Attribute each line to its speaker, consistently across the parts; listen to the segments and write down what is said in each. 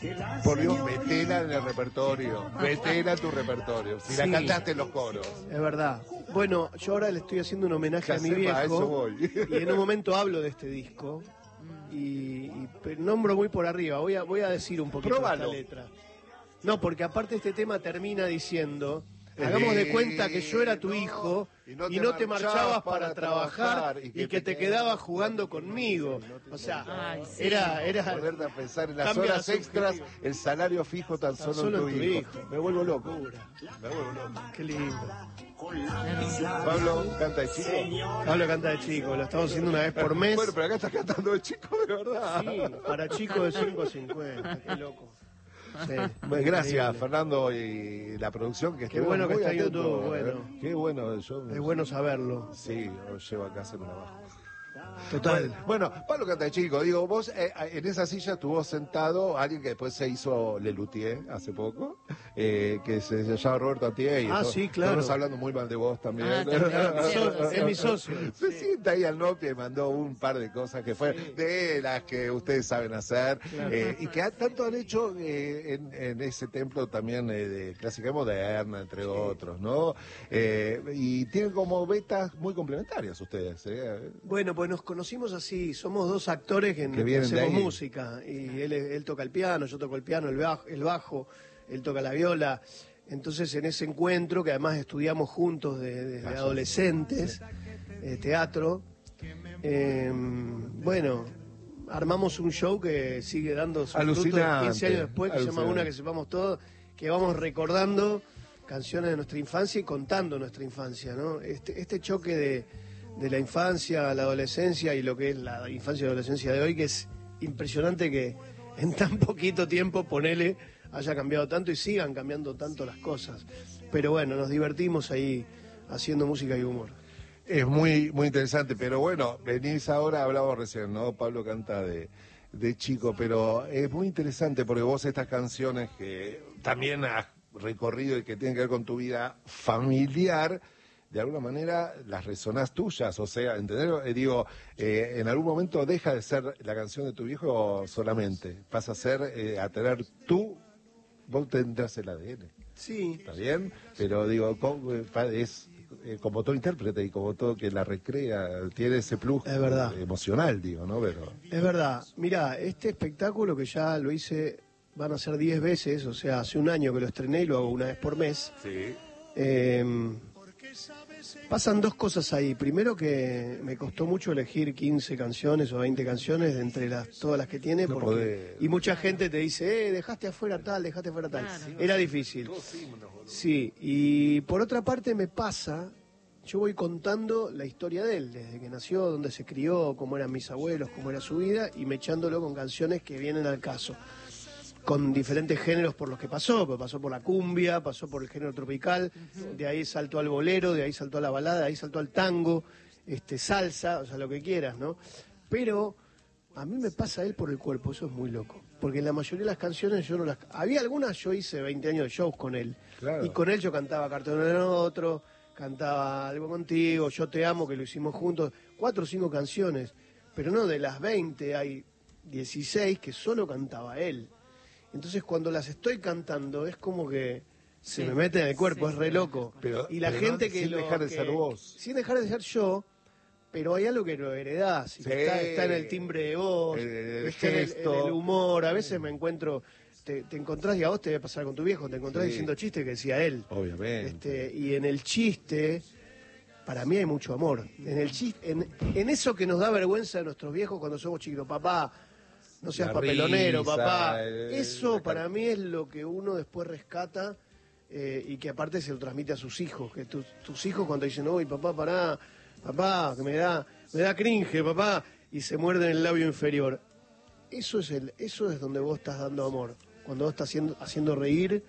Speaker 1: Por Dios, metela en el repertorio, metela en tu repertorio. Si la
Speaker 2: Sí.
Speaker 1: cantaste en los coros.
Speaker 2: Es verdad. Bueno, yo ahora le estoy haciendo un homenaje a mi
Speaker 1: sepa, a eso
Speaker 2: viejo
Speaker 1: voy.
Speaker 2: y en un momento hablo de este disco pero nombro muy por arriba. Voy a decir un poquito
Speaker 1: Próbalo.
Speaker 2: esta letra. No, porque aparte este tema termina diciendo: hagamos de cuenta que yo era tu hijo y no te marchabas para trabajar y que te quedabas jugando conmigo. O sea,
Speaker 3: Ay, sí.
Speaker 2: era
Speaker 1: Ponerte a pensar en las
Speaker 2: cambia
Speaker 1: horas
Speaker 2: la
Speaker 1: extras,
Speaker 2: subjetiva.
Speaker 1: el salario fijo tan solo en tu hijo. Me vuelvo loco. Me vuelvo loco.
Speaker 2: Qué lindo.
Speaker 1: Pablo canta de chico.
Speaker 2: Pablo canta de chico, lo estamos haciendo una vez por mes.
Speaker 1: Bueno, pero acá estás cantando de chico de verdad.
Speaker 2: Sí, para chicos de 5.50, qué loco. Sí,
Speaker 1: Bueno, gracias,
Speaker 2: increíble.
Speaker 1: Fernando, y la producción que
Speaker 2: Qué bueno que está en YouTube, bueno.
Speaker 1: Qué bueno. Yo,
Speaker 2: Es bueno saberlo.
Speaker 1: Sí, lo llevo acá a hacer una baja.
Speaker 2: Total.
Speaker 1: Bueno, Pablo canta de chico. Digo, vos en esa silla estuvo sentado alguien que después se hizo Lelutier hace poco, que se llama Roberto Atié.
Speaker 2: Ah, sí, claro.
Speaker 1: Estamos hablando muy mal de vos también.
Speaker 3: Ah, también, cierto,
Speaker 2: Es mi socio.
Speaker 1: Se sienta ahí al Nopia y mandó un par de cosas que fue de las que ustedes saben hacer, y que tanto han hecho en ese templo también de clásica moderna, entre otros, ¿no? Y tienen como vetas muy complementarias ustedes.
Speaker 2: Bueno, pues nos conocimos así, somos dos actores que
Speaker 1: vienen de
Speaker 2: hacemos
Speaker 1: ahí.
Speaker 2: música, y él toca el piano, yo toco el piano, el bajo, él toca la viola. Entonces en ese encuentro, que además estudiamos juntos desde adolescentes, teatro, bueno, armamos un show que sigue dando sus frutos
Speaker 1: Alucinante,
Speaker 2: 15 años después, que se llama
Speaker 1: alucinante.
Speaker 2: Una que sepamos todos, que vamos recordando canciones de nuestra infancia y contando nuestra infancia, ¿no? Este choque de la infancia a la adolescencia y lo que es la infancia y la adolescencia de hoy, que es impresionante que en tan poquito tiempo, ponele, haya cambiado tanto y sigan cambiando tanto las cosas. Pero bueno, nos divertimos ahí haciendo música y humor.
Speaker 1: Es muy, muy interesante, pero bueno, venís ahora, hablábamos recién, ¿no? Pablo canta de chico, pero es muy interesante porque vos estas canciones que también has recorrido y que tienen que ver con tu vida familiar, de alguna manera las resonás tuyas, o sea, ¿entendés? Digo, en algún momento deja de ser la canción de tu viejo solamente, pasa a ser, a tener vos tendrás el ADN,
Speaker 2: Sí,
Speaker 1: ¿está bien? Pero digo, es como todo intérprete y como todo que la recrea, tiene ese plus
Speaker 2: Es verdad.
Speaker 1: emocional, digo, ¿no? Pero
Speaker 2: es verdad. Mirá, este espectáculo que ya lo hice, van a ser 10 veces, o sea, hace un año que lo estrené y lo hago una vez por mes.
Speaker 1: sí.
Speaker 2: Pasan dos cosas ahí. Primero, que me costó mucho elegir 15 canciones o 20 canciones de entre todas las que tiene.
Speaker 1: No
Speaker 2: porque,
Speaker 1: podés.
Speaker 2: y mucha gente te dice, dejaste afuera tal, dejaste afuera tal.
Speaker 3: Claro.
Speaker 2: Era difícil. Sí, y por otra parte me pasa, yo voy contando la historia de él, desde que nació, dónde se crió, cómo eran mis abuelos, cómo era su vida, y mechándolo con canciones que vienen al caso. Con diferentes géneros por los que pasó, pues pasó por la cumbia, pasó por el género tropical, de ahí saltó al bolero, de ahí saltó a la balada, de ahí saltó al tango, salsa, o sea, lo que quieras, ¿no? Pero a mí me pasa él por el cuerpo, eso es muy loco, porque en la mayoría de las canciones yo no las... Había algunas, yo hice 20 años de shows con él,
Speaker 1: Claro.
Speaker 2: y con él yo cantaba Cartón en otro, cantaba Algo Contigo, Yo Te Amo, que lo hicimos juntos, 4 o 5 canciones, pero no, de las 20 hay 16 que solo cantaba él. Entonces cuando las estoy cantando es como que se me mete en el cuerpo, es re loco.
Speaker 1: Pero-
Speaker 2: y la
Speaker 1: pero
Speaker 2: gente
Speaker 1: no,
Speaker 2: que
Speaker 1: sin dejar de ser vos.
Speaker 2: Sin dejar de ser yo, pero hay algo que lo heredás. Y que
Speaker 1: Sí.
Speaker 2: está en el timbre de voz,
Speaker 1: El
Speaker 2: está en
Speaker 1: gesto.
Speaker 2: en el humor. A veces me encuentro, te encontrás, y a vos te debe pasar con tu viejo, te encontrás
Speaker 1: Sí.
Speaker 2: diciendo chistes que decía él.
Speaker 1: Obviamente.
Speaker 2: Y en el chiste, para mí hay mucho amor. En el chiste, en eso que nos da vergüenza de nuestros viejos cuando somos chicos, papá, no seas
Speaker 1: La
Speaker 2: papelonero,
Speaker 1: risa,
Speaker 2: papá.
Speaker 1: la
Speaker 2: Eso para mí es lo que uno después rescata, y que aparte se lo transmite a sus hijos. Que tus hijos cuando dicen, uy, papá, pará, papá, que me da cringe, papá, y se muerden el labio inferior. Eso es donde vos estás dando amor. Cuando vos estás haciendo reír,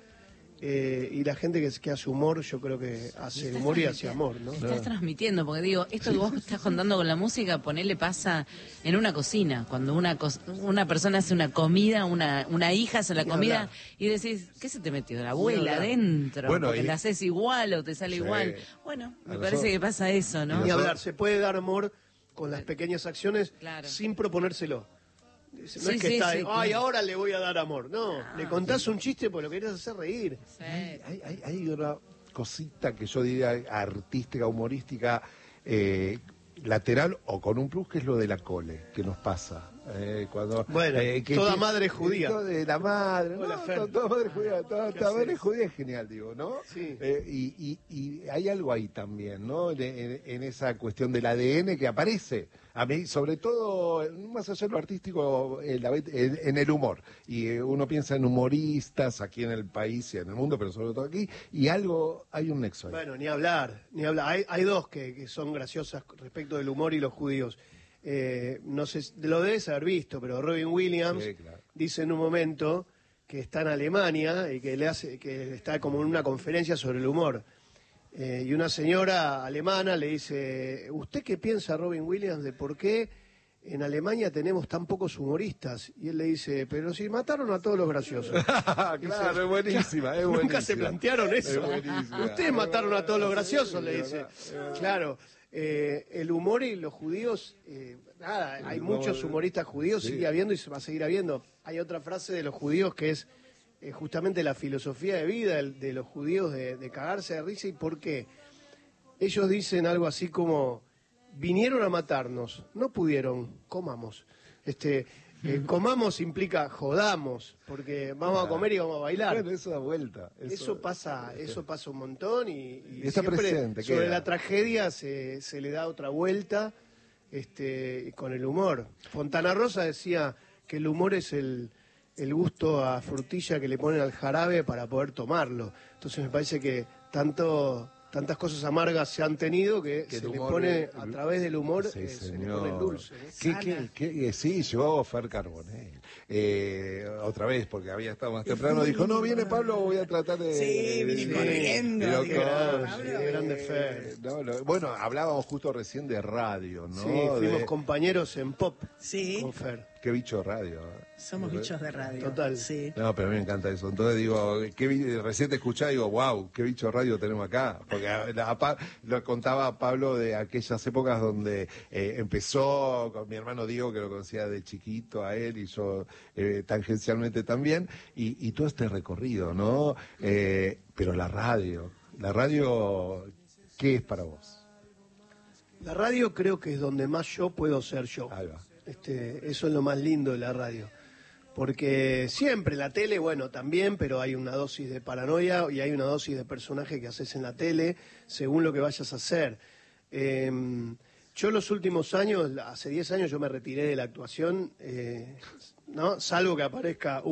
Speaker 2: y la gente que hace humor, yo creo que hace humor y hace amor, ¿no?
Speaker 3: Estás transmitiendo, porque digo, esto que vos estás contando con la música, ponele pasa en una cocina, cuando una persona hace una comida, una hija hace la
Speaker 2: Ni
Speaker 3: comida,
Speaker 2: hablar.
Speaker 3: y decís, ¿qué se te metió? La abuela
Speaker 2: hablar.
Speaker 3: adentro,
Speaker 1: Bueno,
Speaker 3: porque
Speaker 1: y-
Speaker 3: la haces igual o te sale
Speaker 1: Sí.
Speaker 3: igual. Bueno,
Speaker 1: A
Speaker 3: me
Speaker 1: nosotros-
Speaker 3: parece que pasa eso, ¿no?
Speaker 2: Ni hablar, se puede dar amor con las pequeñas acciones
Speaker 3: Claro.
Speaker 2: sin proponérselo. No
Speaker 3: Sí,
Speaker 2: es que
Speaker 3: sí,
Speaker 2: está,
Speaker 3: sí,
Speaker 2: ay,
Speaker 3: claro.
Speaker 2: ahora le voy a dar amor. No, le contás un chiste porque lo querés hacer reír.
Speaker 3: Sí.
Speaker 1: Hay una cosita que yo diría artística, humorística, lateral o con un plus, que es lo de la cole, que nos pasa. Cuando,
Speaker 2: Bueno,
Speaker 1: que
Speaker 2: toda madre es judía.
Speaker 1: De la madre,
Speaker 2: Hola,
Speaker 1: no,
Speaker 2: Fer.
Speaker 1: toda madre judía, toda
Speaker 2: ¿Qué
Speaker 1: madre
Speaker 2: haces?
Speaker 1: judía es genial, digo, ¿no?
Speaker 2: Sí.
Speaker 1: Y hay algo ahí también, ¿no? En esa cuestión del ADN que aparece. A mí, sobre todo, más allá de lo artístico, en el humor. Y uno piensa en humoristas aquí en el país y en el mundo, pero sobre todo aquí, y hay un nexo ahí.
Speaker 2: Bueno, ni hablar, ni hablar. Hay dos que son graciosas respecto del humor y los judíos. No sé, lo debes haber visto, pero Robin Williams
Speaker 1: Sí, claro.
Speaker 2: dice en un momento que está en Alemania y que está como en una conferencia sobre el humor. Y una señora alemana le dice, ¿usted qué piensa, Robin Williams, de por qué en Alemania tenemos tan pocos humoristas? Y él le dice, pero si mataron a todos los graciosos.
Speaker 1: Claro, es buenísima, es buenísima.
Speaker 2: Nunca se plantearon eso.
Speaker 1: Es buenísima.
Speaker 2: Ustedes mataron a todos los graciosos,
Speaker 1: Sí,
Speaker 2: le
Speaker 1: de
Speaker 2: dice.
Speaker 1: verdad, de verdad.
Speaker 2: Claro, el humor y los judíos, nada, hay muchos humoristas judíos,
Speaker 1: Sí.
Speaker 2: sigue habiendo y se va a seguir habiendo. Hay otra frase de los judíos que es justamente la filosofía de vida de los judíos de cagarse de risa. ¿Y por qué? Ellos dicen algo así como, vinieron a matarnos, no pudieron, comamos. Comamos implica jodamos, porque vamos a comer y vamos a bailar.
Speaker 1: Bueno, eso da vuelta.
Speaker 2: Eso pasa un montón y
Speaker 1: Está
Speaker 2: siempre
Speaker 1: presente,
Speaker 2: sobre
Speaker 1: queda.
Speaker 2: la tragedia se le da otra vuelta con el humor. Fontana Rosa decía que el humor es el gusto a frutilla que le ponen al jarabe para poder tomarlo. Entonces me parece que tantas cosas amargas se han tenido que
Speaker 1: Que el
Speaker 2: se le
Speaker 1: humor,
Speaker 2: pone, a través del humor,
Speaker 1: sí,
Speaker 2: se le
Speaker 1: señor.
Speaker 2: pone el dulce, ¿no?
Speaker 1: Sí, llegó Fer Carbonell. Otra vez, porque había estado más temprano, dijo, no, viene Pablo, voy a tratar de...
Speaker 4: Sí, vine corriendo.
Speaker 1: Pero
Speaker 2: Qué
Speaker 1: con-
Speaker 2: grande, qué grande Fer.
Speaker 1: bueno, hablábamos justo recién de radio, ¿no?
Speaker 2: Sí, fuimos
Speaker 1: De-
Speaker 2: compañeros en pop
Speaker 4: Sí,
Speaker 2: con Fer.
Speaker 1: Qué bicho radio.
Speaker 4: somos bichos de radio.
Speaker 2: Total.
Speaker 4: Sí.
Speaker 1: No, pero a mí me encanta eso. Entonces digo, recién te escuchaba y digo, wow, qué bicho radio tenemos acá. Porque lo contaba Pablo de aquellas épocas donde empezó con mi hermano Diego, que lo conocía de chiquito a él y yo tangencialmente también, y todo este recorrido, ¿no? Pero la radio, ¿qué es para vos?
Speaker 2: La radio creo que es donde más yo puedo ser yo.
Speaker 1: Ahí va.
Speaker 2: Eso es lo más lindo de la radio. Porque siempre la tele, bueno, también, pero hay una dosis de paranoia y hay una dosis de personaje que haces en la tele según lo que vayas a hacer. Yo los últimos años, hace 10 años yo me retiré de la actuación, ¿no? Salvo que aparezca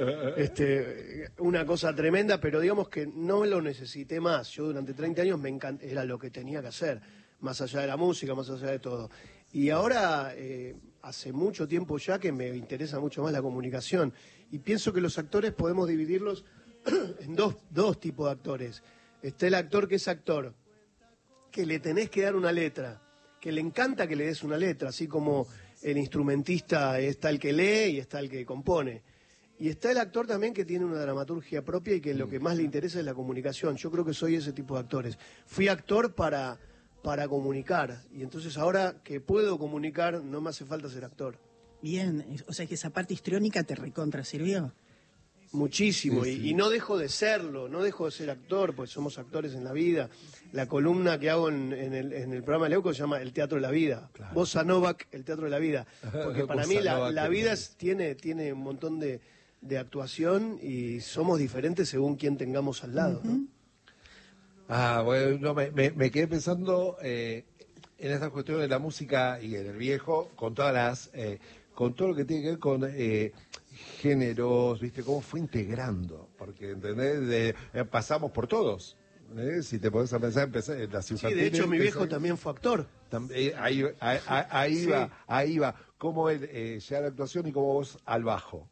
Speaker 2: una cosa tremenda, pero digamos que no lo necesité más. Yo durante 30 años era lo que tenía que hacer, más allá de la música, más allá de todo. Y ahora, hace mucho tiempo ya que me interesa mucho más la comunicación. Y pienso que los actores podemos dividirlos en dos tipos de actores. Está el actor que es actor, que le tenés que dar una letra, que le encanta que le des una letra, así como el instrumentista está el que lee y está el que compone. Y está el actor también que tiene una dramaturgia propia y que lo que más le interesa es la comunicación. Yo creo que soy ese tipo de actores. Fui actor para comunicar, y entonces ahora que puedo comunicar no me hace falta ser actor.
Speaker 4: Bien, o sea que esa parte histriónica te recontra sirvió.
Speaker 2: Muchísimo,
Speaker 1: Sí, sí.
Speaker 2: Y no dejo de serlo, no dejo de ser actor, pues somos actores en la vida. La columna que hago en el programa de Leuco se llama El Teatro de la Vida.
Speaker 1: Claro.
Speaker 2: Bossa Novak, El Teatro de la Vida. Porque para mí
Speaker 1: Bossa Novak,
Speaker 2: la vida tiene un montón de actuación y somos diferentes según quién tengamos al lado, ¿no?
Speaker 1: Bueno, no, me quedé pensando en estas cuestiones de la música y en el viejo, con con todo lo que tiene que ver con géneros, ¿viste? Cómo fue integrando, porque, ¿entendés? Pasamos por todos. Si te podés pensar, empecé en las
Speaker 2: Sí,
Speaker 1: infantiles.
Speaker 2: de hecho mi viejo
Speaker 1: empecé-
Speaker 2: también fue actor.
Speaker 1: Ahí
Speaker 2: Sí.
Speaker 1: ahí va. ¿Cómo él llega a la actuación y cómo vos al bajo?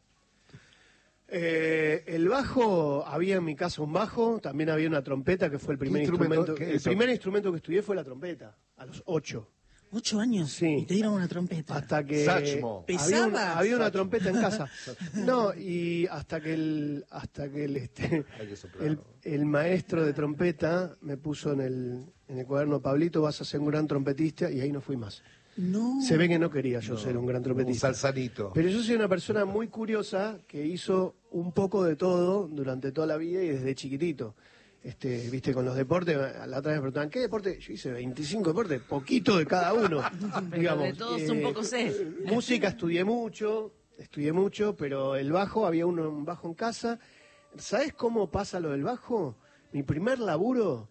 Speaker 2: El bajo, había en mi casa un bajo, también había una trompeta que fue el primer
Speaker 1: instrumento?
Speaker 2: instrumento.
Speaker 1: ¿Qué es
Speaker 2: El
Speaker 1: eso?
Speaker 2: primer instrumento que estudié fue la trompeta, a los 8.
Speaker 4: 8 años
Speaker 2: Sí.
Speaker 4: y te dieron una trompeta.
Speaker 2: Hasta que
Speaker 1: Sachmo.
Speaker 4: ¿Pesaba?
Speaker 2: había una trompeta en casa. No, y hasta que
Speaker 1: Hay que soplar.
Speaker 2: el maestro de trompeta me puso en el cuaderno, Pablito, vas a ser un gran trompetista, y ahí no fui más.
Speaker 4: No.
Speaker 2: Se ve que no quería yo ser un gran
Speaker 1: Un
Speaker 2: trompetista.
Speaker 1: salsanito.
Speaker 2: Pero yo soy una persona muy curiosa que hizo un poco de todo durante toda la vida y desde chiquitito. Viste, con los deportes, la otra vez me preguntaban, ¿qué deporte? Yo hice 25 deportes, poquito de cada uno.
Speaker 3: Pero de todos un poco sé.
Speaker 2: Música estudié mucho, pero el bajo, había un bajo en casa. ¿Sabes cómo pasa lo del bajo? Mi primer laburo,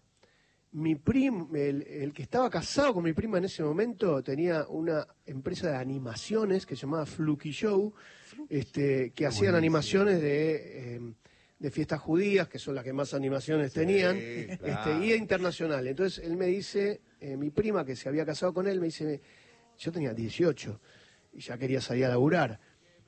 Speaker 2: el que estaba casado con mi prima en ese momento tenía una empresa de animaciones que se llamaba Fluky Show, que hacían animaciones de fiestas judías, que son las que más animaciones tenían,
Speaker 1: claro.
Speaker 2: y internacional. Entonces él me dice, mi prima que se había casado con él, me dice, yo tenía 18 y ya quería salir a laburar.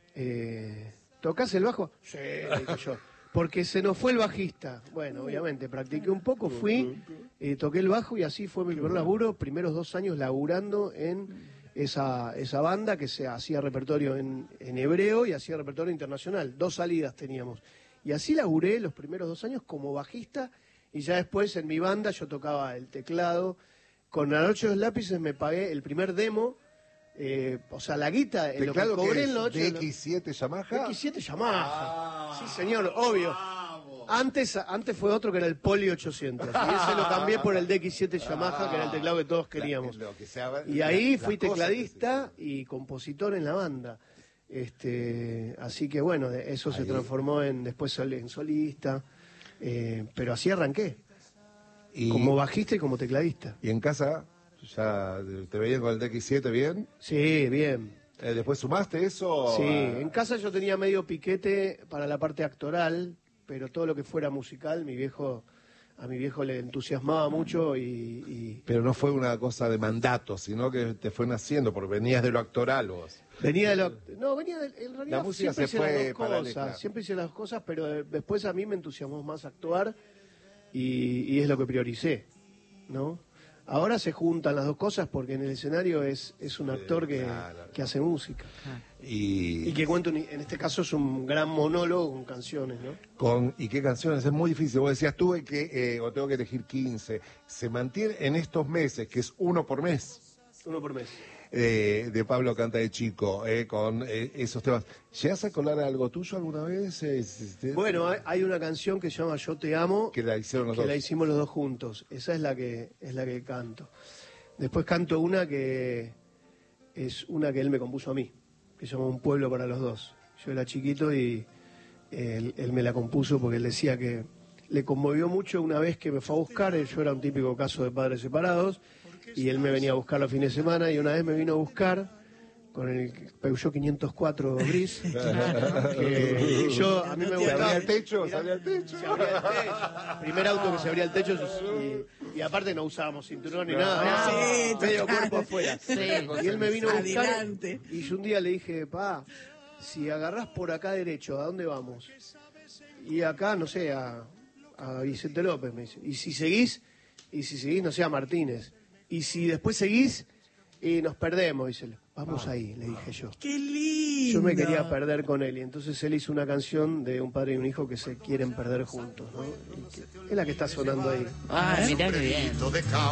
Speaker 2: ¿Tocás el bajo? Sí, dije yo. Porque se nos fue el bajista. Bueno, obviamente, practiqué un poco, fui, toqué el bajo y así fue mi primer laburo. Primeros 2 años laburando en esa banda que se hacía repertorio en hebreo y hacía repertorio internacional. 2 salidas teníamos. Y así laburé los primeros 2 años como bajista y ya después en mi banda yo tocaba el teclado. Con La Noche de los Lápices me pagué el primer demo, o sea, la guita, lo que cobré en La Noche de los
Speaker 1: DX7 Yamaha.
Speaker 2: DX7 Yamaha. Sí, señor, obvio. Antes fue otro que era el Poly 800. Y ese lo cambié por el DX7 Yamaha, que era el teclado que todos queríamos. Y ahí fui tecladista y compositor en la banda. Así que bueno, eso se transformó después en solista, pero así arranqué, como bajista y como tecladista.
Speaker 1: ¿Y en casa ya te veían con el DX7 bien?
Speaker 2: Sí, bien.
Speaker 1: ¿Después sumaste eso?
Speaker 2: Sí, en casa yo tenía medio piquete para la parte actoral, pero todo lo que fuera musical, a mi viejo le entusiasmaba mucho
Speaker 1: Pero no fue una cosa de mandato, sino que te fue naciendo, porque venías de lo actoral vos.
Speaker 2: en realidad
Speaker 1: La música
Speaker 2: siempre
Speaker 1: se
Speaker 2: hice las
Speaker 1: fue
Speaker 2: dos
Speaker 1: paralela.
Speaker 2: cosas, siempre hice las dos cosas, pero después a mí me entusiasmó más actuar y es lo que prioricé, ¿no? Ahora se juntan las dos cosas porque en el escenario es un actor que hace música. Y que cuenta, en este caso es un gran monólogo con canciones, ¿no?
Speaker 1: ¿Y qué canciones? Es muy difícil. Vos decías, o tengo que elegir 15. Se mantiene en estos meses, que es uno por mes.
Speaker 2: Uno por mes.
Speaker 1: De Pablo Canta de Chico, con esos temas. ¿Llegas a colar algo tuyo alguna vez?
Speaker 2: Bueno, hay una canción que se llama Yo te amo,
Speaker 1: Que la hicieron los
Speaker 2: que
Speaker 1: dos.
Speaker 2: la hicimos los dos juntos. Esa es la que canto. Después canto una que es una que él me compuso a mí, que se llama Un pueblo para los dos. Yo era chiquito y él me la compuso porque él decía que le conmovió mucho una vez que me fue a buscar. Yo era un típico caso de padres separados y él me venía a buscar los fines de semana y una vez me vino a buscar con el Peugeot 504 gris. A mí me gustaba.
Speaker 1: ¿Salía al techo? ¿Salía al techo?
Speaker 2: Se abría el techo. Primer auto que se abría el techo y aparte no usábamos cinturón ni nada.
Speaker 4: Sí,
Speaker 2: Medio
Speaker 4: total.
Speaker 2: cuerpo afuera.
Speaker 3: Sí.
Speaker 2: Y él me vino a buscar
Speaker 4: Adelante.
Speaker 2: y yo un día le dije, pa, si agarrás por acá derecho, ¿a dónde vamos? Y acá, no sé, a Vicente López, me dice. Y si seguís, no sé, a Martínez. Y si después seguís, nos perdemos, dice. Vamos ahí, le dije yo.
Speaker 4: ¡Qué lindo!
Speaker 2: Yo me quería perder con él y entonces él hizo una canción de un padre y un hijo que se quieren perder juntos, ¿no? Es la que está sonando ahí.
Speaker 3: Ah, mirá qué bien.